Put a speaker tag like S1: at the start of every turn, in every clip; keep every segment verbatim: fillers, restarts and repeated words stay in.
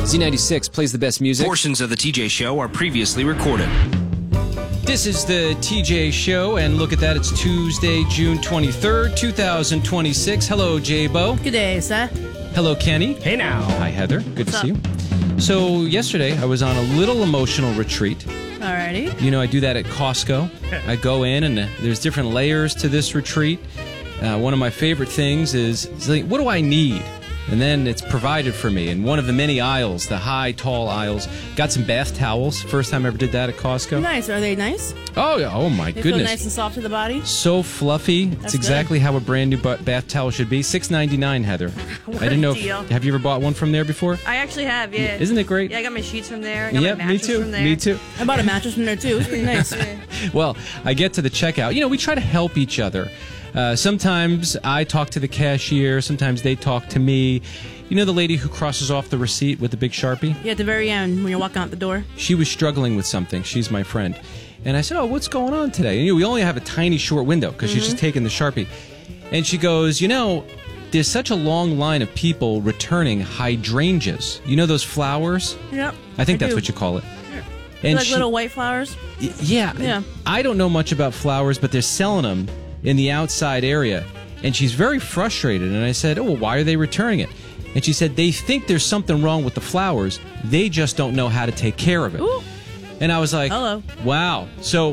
S1: Z ninety-six plays the best music.
S2: Portions of the T J Show are previously recorded.
S1: This is the T J Show, and look at that, it's Tuesday, June twenty-third, two thousand twenty-six. Hello, J-Bo.
S3: Good day, sir.
S1: Hello, Kenny.
S4: Hey now.
S1: Hi, Heather. Good
S3: What's
S1: to see you. So, yesterday, I was on a little emotional retreat.
S3: Alrighty.
S1: You know, I do that at Costco. I go in, and uh, there's different layers to this retreat. Uh, one of my favorite things is, is like, what do I need? And then it's provided for me in one of the many aisles, the high, tall aisles. Got some bath towels. First time I ever did that at Costco.
S3: Nice. Are they nice?
S1: Oh, yeah. Oh my
S3: They
S1: goodness.
S3: feel nice and soft to the body?
S1: So fluffy. It's
S3: That's
S1: exactly
S3: good.
S1: how a brand new ba- bath towel should be. six ninety-nine, Heather.
S5: What
S1: I didn't know.
S5: a deal.
S1: If, have you ever bought one from there before?
S5: I actually have, yeah.
S1: Isn't it great?
S5: Yeah, I got my sheets from there. I got
S1: Yeah,
S5: my
S1: me
S5: mattress
S1: too.
S5: From there.
S1: Me too.
S3: I bought a mattress from there, too. It's pretty nice.
S1: Well, I get to the checkout. You know, we try to help each other. Uh, sometimes I talk to the cashier. Sometimes they talk to me. You know the lady who crosses off the receipt with the big Sharpie?
S3: Yeah, at the very end, when you're walking out the door.
S1: She was struggling with something. She's my friend. And I said, oh, what's going on today? And, you know, we only have a tiny short window because
S3: Mm-hmm.
S1: she's just taking the Sharpie. And she goes, you know, there's such a long line of people returning hydrangeas. You know those flowers?
S3: Yep.
S1: I think
S3: I
S1: that's
S3: do.
S1: what you call it.
S3: They're like
S1: she-
S3: little white flowers.
S1: Y- Yeah.
S3: Yeah.
S1: I don't know much about flowers, but they're selling them in the outside area. And she's very frustrated. And I said, oh, well, why are they returning it? And she said, they think there's something wrong with the flowers. They just don't know how to take care of it.
S3: Ooh.
S1: And I was like,
S3: Hello.
S1: wow. So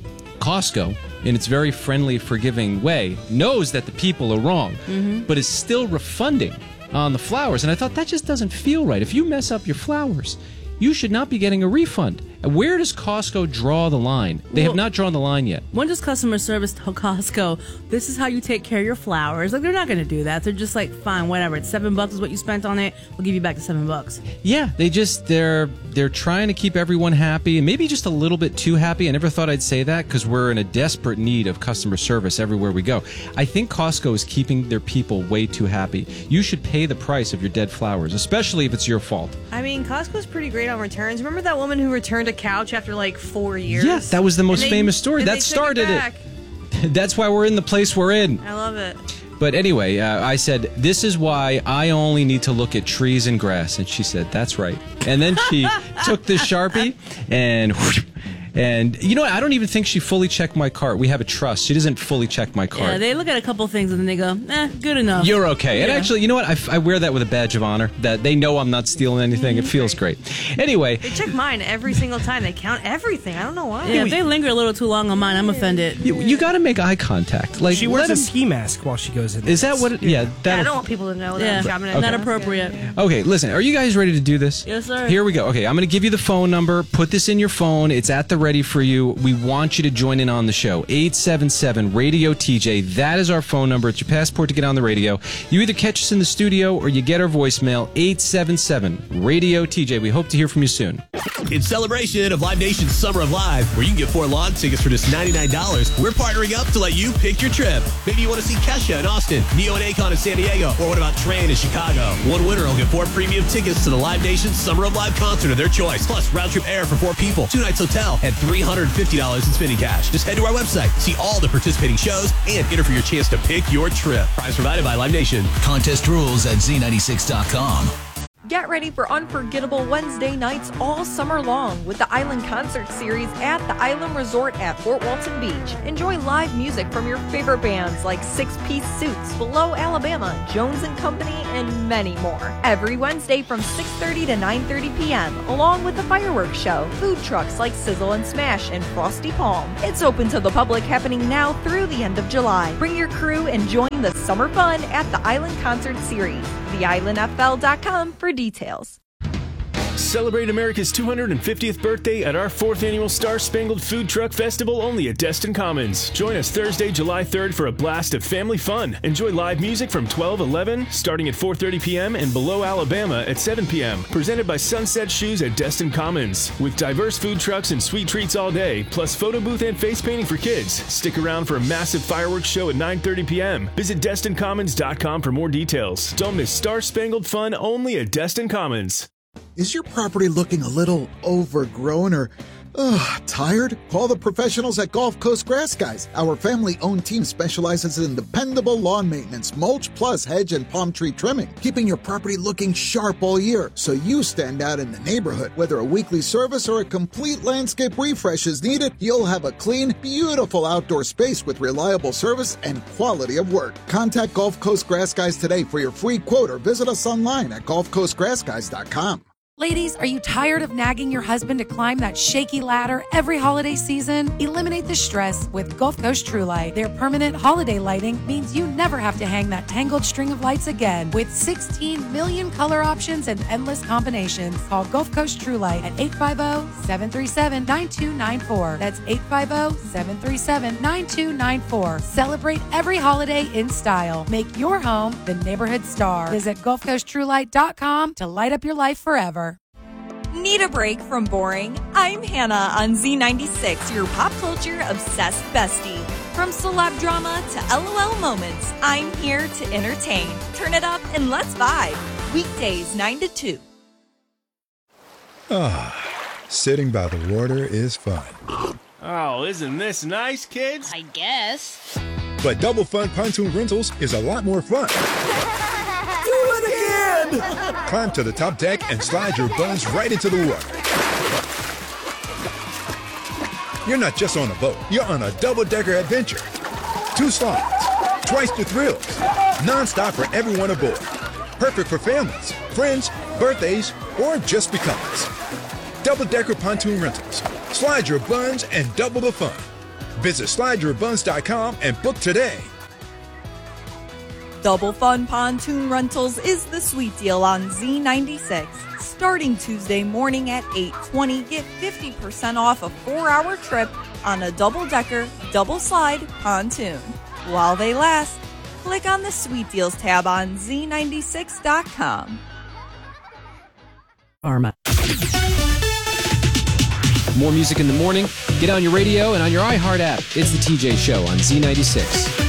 S1: Costco, in its very friendly, forgiving way, knows that the people are wrong,
S3: Mm-hmm.
S1: but is still refunding on the flowers. And I thought, that just doesn't feel right. If you mess up your flowers, you should not be getting a refund. Where does Costco draw the line? They have
S3: Well-
S1: not drawn the line yet.
S3: When does customer service tell Costco, this is how you take care of your flowers? Like, they're not going to do that. They're just like, fine, whatever. It's seven bucks is what you spent on it. We'll give you back the seven bucks.
S1: Yeah, they just they're they're trying to keep everyone happy, and maybe just a little bit too happy. I never thought I'd say that because we're in a desperate need of customer service everywhere we go. I think Costco is keeping their people way too happy. You should pay the price of your dead flowers, especially if it's your fault.
S5: I mean, Costco's pretty great on returns. Remember that woman who returned a couch after like four years?
S1: Yeah, that was the most
S5: And they-
S1: famous story.
S5: and
S1: That
S5: they took
S1: started it.
S5: back.
S1: That's why we're in the place we're in.
S5: I love it.
S1: But anyway, uh, I said, this is why I only need to look at trees and grass. And she said, that's right. And then she took the Sharpie and... whoosh, and, you know what? I don't even think she fully checked my cart. We have a trust. She doesn't fully check my cart.
S3: Yeah, they look at a couple things and then they go, eh, good enough.
S1: You're okay. And
S3: Yeah.
S1: actually, you know what? I, f- I wear that with a badge of honor, that they know I'm not stealing anything. It feels great. Anyway,
S5: They check mine every single time. They count everything. I don't know why.
S3: Yeah, if they linger a little too long on mine, I'm offended.
S1: you, you got to make eye contact. Like,
S4: She wears
S1: let
S4: a
S1: 'em-
S4: ski mask while she goes in.
S1: Is that what it... Yeah,
S5: Yeah,
S1: that
S5: I don't want people to know that
S3: Yeah,
S5: I'm shopping at
S3: not
S5: Costco.
S3: appropriate.
S1: Okay, listen, are you guys ready to do this?
S3: Yes, sir.
S1: Here we go. Okay, I'm going to give you the phone number. Put this in your phone. It's at the ready for you. We want you to join in on the show. eight seven seven radio T J. That is our phone number. It's your passport to get on the radio. You either catch us in the studio or you get our voicemail, eight seven seven radio T J. We hope to hear from you soon.
S6: In celebration of Live Nation's Summer of Live, where you can get four lawn tickets for just ninety-nine dollars, we're partnering up to let you pick your trip. Maybe you want to see Kesha in Austin, Neo and Akon in San Diego, or what about Train in Chicago? One winner will get four premium tickets to the Live Nation's Summer of Live concert of their choice, plus round-trip air for four people, two nights hotel, and three hundred fifty dollars in spending cash. Just head to our website, see all the participating shows, and enter for your chance to pick your trip. Prize provided by Live Nation.
S7: Contest rules at Z ninety-six dot com.
S8: Get ready for unforgettable Wednesday nights all summer long with the Island Concert Series at the Island Resort at Fort Walton Beach. Enjoy live music from your favorite bands like Six Piece Suits, Below Alabama, Jones and Company, and many more. Every Wednesday from six thirty to nine thirty p.m., along with the fireworks show, food trucks like Sizzle and Smash and Frosty Palm. It's open to the public, happening now through the end of July. Bring your crew and join the summer fun at the Island Concert Series. the island f l dot com for details.
S9: Celebrate America's two hundred fiftieth birthday at our fourth annual Star Spangled Food Truck Festival only at Destin Commons. Join us Thursday, July third for a blast of family fun. Enjoy live music from twelve eleven, starting at four thirty p.m. and Below Alabama at seven p.m. Presented by Sunset Shoes at Destin Commons. With diverse food trucks and sweet treats all day, plus photo booth and face painting for kids. Stick around for a massive fireworks show at nine thirty p.m. Visit destin commons dot com for more details. Don't miss Star Spangled fun only at Destin Commons.
S10: Is your property looking a little overgrown or
S4: Ugh, tired? Call the professionals at Gulf Coast Grass Guys. Our family-owned team specializes in dependable lawn maintenance, mulch plus hedge and palm tree trimming, keeping your property looking sharp all year so you stand out in the neighborhood. Whether a weekly service or a complete landscape refresh is needed, you'll have a clean, beautiful outdoor space with reliable service and quality of work. Contact Gulf Coast Grass Guys today for your free quote or visit us online at gulf coast grass guys dot com.
S10: Ladies, are you tired of nagging your husband to climb that shaky ladder every holiday season? Eliminate the stress with Gulf Coast True Light. Their permanent holiday lighting means you never have to hang that tangled string of lights again. With sixteen million color options and endless combinations, call Gulf Coast True Light at eight five zero, seven three seven, nine two nine four. That's eight five zero, seven three seven, nine two nine four. Celebrate every holiday in style. Make your home the neighborhood star. Visit gulf coast true light dot com to light up your life forever.
S8: Need a break from boring? I'm Hannah on Z ninety-six, your pop culture obsessed bestie. From celeb drama to LOL moments, I'm here to entertain. Turn it up and let's vibe. Weekdays nine to two.
S11: Ah, sitting by the water is fun.
S9: Oh, isn't this nice, kids?
S12: I guess.
S11: But Double Fun Pontoon Rentals is a lot more fun.
S13: Do it again!
S11: Climb to the top deck and slide your buns right into the water. You're not just on a boat, you're on a double-decker adventure. Two slides, twice the thrills, non-stop for everyone aboard. Perfect for families, friends, birthdays, or just because. Double-decker pontoon rentals. Slide your buns and double the fun. Visit slide your buns dot com and book today.
S8: Double Fun Pontoon Rentals is the sweet deal on Z ninety-six. Starting Tuesday morning at eight twenty, get fifty percent off a four-hour trip on a double-decker, double-slide pontoon. While they last, click on the Sweet Deals tab on Z ninety-six dot com.
S1: Arma. More music in the morning. Get on your radio and on your iHeart app. It's the T J Show on Z ninety-six.